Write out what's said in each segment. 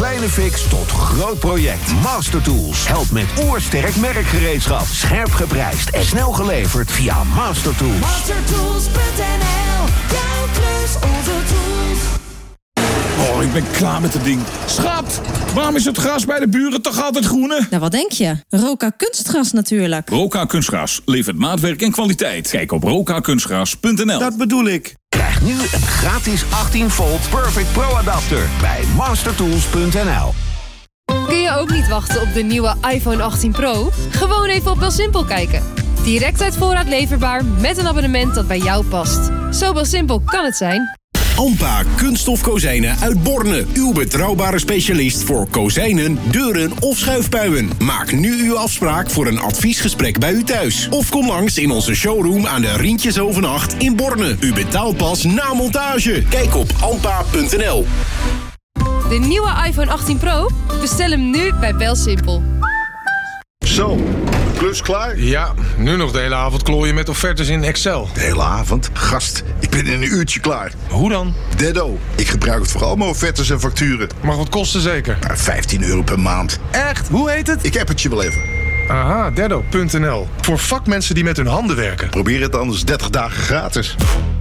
kleine fix tot groot project. Master Tools helpt met oersterk merkgereedschap. Scherp geprijsd en snel geleverd via Master Tools. Mastertools.nl. Jouw klus, onze tools. Oh, ik ben klaar met het ding. Schat, waarom is het gras bij de buren toch altijd groener? Nou, wat denk je? Roka Kunstgras natuurlijk. Roka Kunstgras levert maatwerk en kwaliteit. Kijk op rokakunstgras.nl. Dat bedoel ik. Krijg nu een gratis 18-volt Perfect Pro adapter bij mastertools.nl. Kun je ook niet wachten op de nieuwe iPhone 18 Pro? Gewoon even op BelSimpel kijken. Direct uit voorraad leverbaar met een abonnement dat bij jou past. Zo BelSimpel kan het zijn. Ampa Kunststof Kozijnen uit Borne. Uw betrouwbare specialist voor kozijnen, deuren of schuifpuien. Maak nu uw afspraak voor een adviesgesprek bij u thuis. Of kom langs in onze showroom aan de Rientjeshoven 8 in Borne. U betaalt pas na montage. Kijk op ampa.nl. De nieuwe iPhone 18 Pro? Bestel hem nu bij BelSimpel. Zo, klus klaar? Ja, nu nog de hele avond klooien met offertes in Excel. De hele avond? Gast, ik ben in een uurtje klaar. Hoe dan? Deddo, ik gebruik het voor al mijn offertes en facturen. Mag wat kosten zeker? €15 per maand. Echt? Hoe heet het? Ik heb het je wel even. Aha, Deddo.nl. Voor vakmensen die met hun handen werken. Probeer het anders 30 dagen gratis.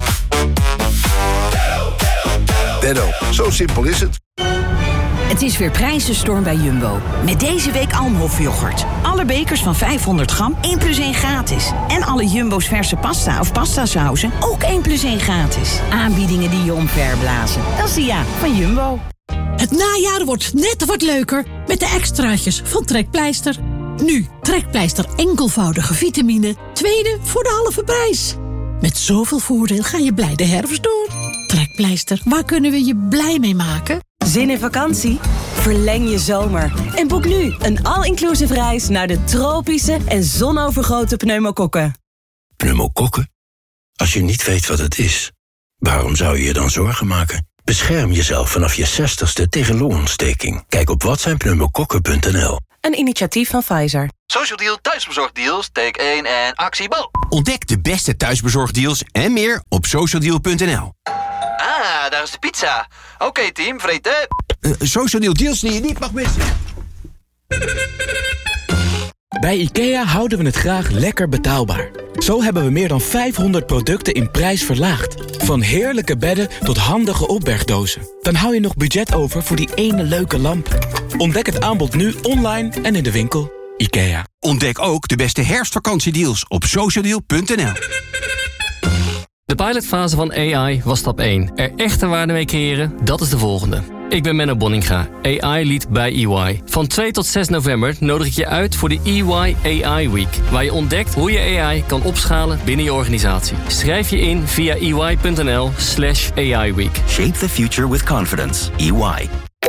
Deddo, zo simpel is het. Het is weer prijzenstorm bij Jumbo. Met deze week Almhof-yoghurt. Alle bekers van 500 gram, 1 plus 1 gratis. En alle Jumbo's verse pasta of pastasauzen, ook 1 plus 1 gratis. Aanbiedingen die je omverblazen. Dat is de ja van Jumbo. Het najaar wordt net wat leuker met de extraatjes van Trekpleister. Nu, Trekpleister enkelvoudige vitamine. Tweede voor de halve prijs. Met zoveel voordeel ga je blij de herfst door. Trekpleister, waar kunnen we je blij mee maken? Zin in vakantie? Verleng je zomer en boek nu een all-inclusive reis naar de tropische en zonovergoten pneumokokken. Pneumokokken? Als je niet weet wat het is, waarom zou je je dan zorgen maken? Bescherm jezelf vanaf je 60ste tegen longontsteking. Kijk op watzijnpneumokokken.nl. Een initiatief van Pfizer. Social Deal thuisbezorgdeals, take 1 en actie bol. Ontdek de beste thuisbezorgdeals en meer op socialdeal.nl. Ah, daar is de pizza. Oké, team, vreten. Social Deal deals die je niet mag missen. Bij IKEA houden we het graag lekker betaalbaar. Zo hebben we meer dan 500 producten in prijs verlaagd. Van heerlijke bedden tot handige opbergdozen. Dan hou je nog budget over voor die ene leuke lamp. Ontdek het aanbod nu online en in de winkel. IKEA. Ontdek ook de beste herfstvakantiedeals op socialdeal.nl. De pilotfase van AI was stap 1. Er echte waarde mee creëren, dat is de volgende. Ik ben Menno Bonninga, AI-lead bij EY. Van 2 tot 6 november nodig ik je uit voor de EY AI Week, waar je ontdekt hoe je AI kan opschalen binnen je organisatie. Schrijf je in via ey.nl/AI Week. Shape the future with confidence. EY.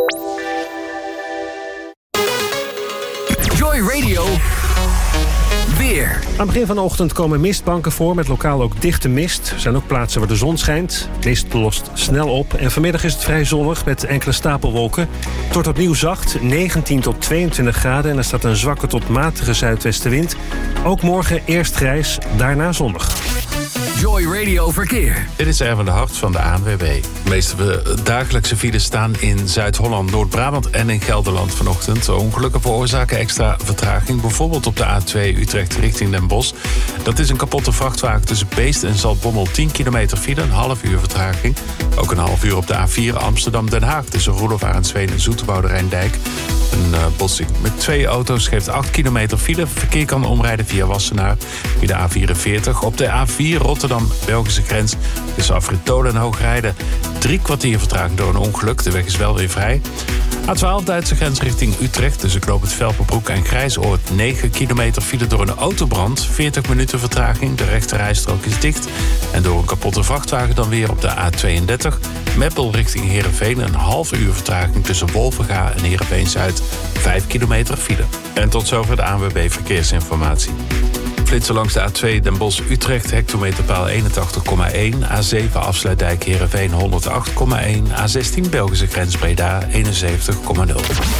Joy Radio. Weer. Aan het begin van de ochtend komen mistbanken voor met lokaal ook dichte mist. Er zijn ook plaatsen waar de zon schijnt. Mist lost snel op en vanmiddag is het vrij zonnig met enkele stapelwolken. Het wordt opnieuw zacht, 19 tot 22 graden en er staat een zwakke tot matige zuidwestenwind. Ook morgen eerst grijs, daarna zonnig. Joy Radio Verkeer. Dit is Erwin de Hart van de ANWB. De meeste dagelijkse files staan in Zuid-Holland, Noord-Brabant en in Gelderland vanochtend. Ongelukken veroorzaken extra vertraging. Bijvoorbeeld op de A2 Utrecht richting Den Bosch. Dat is een kapotte vrachtwagen tussen Beest en Zaltbommel. 10 kilometer file, een half uur vertraging. Ook een half uur op de A4 Amsterdam-Den Haag tussen Roelof Arendsveen en Zoeterwoude Rijndijk. Een botsing met 2 auto's geeft 8 kilometer file. Verkeer kan omrijden via Wassenaar, via de A44. Op de A4 Rotterdam-Belgische grens tussen Afrit-Tolen en Hoogrijden. 3 kwartier vertraging door een ongeluk. De weg is wel weer vrij. A12 Duitse grens richting Utrecht tussen Knoop het Velperbroek en Grijsoord. 9 kilometer file door een autobrand. 40 minuten vertraging. De rechterrijstrook is dicht. En door een kapotte vrachtwagen dan weer op de A32. Meppel richting Heerenveen. Een half uur vertraging tussen Wolvenga en Heerenveen-Zuid. 5 kilometer file. En tot zover de ANWB Verkeersinformatie. Flitsen langs de A2 Den Bosch-Utrecht, hectometerpaal 81,1. A7 Afsluitdijk Heerenveen 108,1. A16 Belgische grens Breda 71,0.